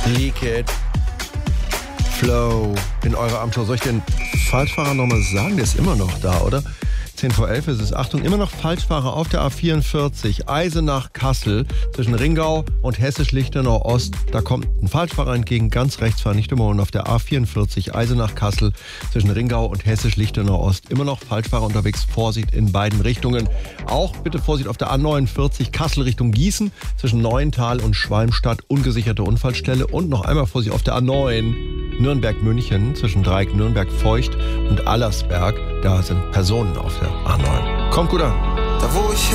Leak It. Flow in eurer Abendschau. Soll ich den Falschfahrer nochmal sagen? Der ist immer noch da, oder? 10 vor 11 ist es. Achtung, immer noch Falschfahrer auf der A44, Eisenach-Kassel, zwischen Ringau und Hessisch-Lichtenau-Ost. Da kommt ein Falschfahrer entgegen, ganz rechts fahren, nicht überholen. Auf der A44, Eisenach-Kassel, zwischen Ringau und Hessisch-Lichtenau-Ost. Immer noch Falschfahrer unterwegs, Vorsicht in beiden Richtungen. Auch bitte Vorsicht auf der A49, Kassel Richtung Gießen, zwischen Neuental und Schwalmstadt, ungesicherte Unfallstelle. Und noch einmal Vorsicht auf der A9, Nürnberg-München, zwischen Dreieck Nürnberg-Feucht und Allersberg. Da sind Personen auf der A9. Kommt gut an. Da wo ich